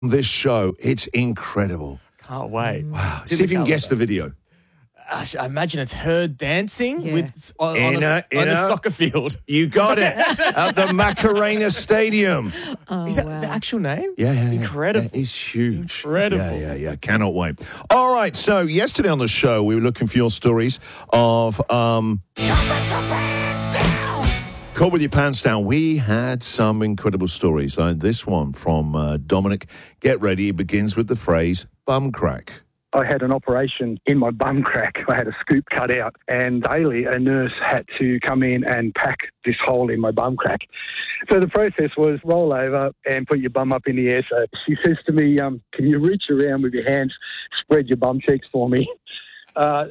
This show, it's incredible. Can't wait. Wow. See if you can guess the video. I imagine it's her dancing on a soccer field. You got it. At the Macarena Stadium. Is that the actual name? Yeah. Incredible. That is huge. Incredible. Yeah. Cannot wait. All right. So yesterday on the show, we were looking for your stories of Caught with your pants down. We had some incredible stories. Like this one from Dominic. Get ready. It begins with the phrase bum crack. I had an operation in my bum crack. I had a scoop cut out, and daily a nurse had to come in and pack this hole in my bum crack. So the process was roll over and put your bum up in the air. So she says to me, can you reach around with your hands, spread your bum cheeks for me?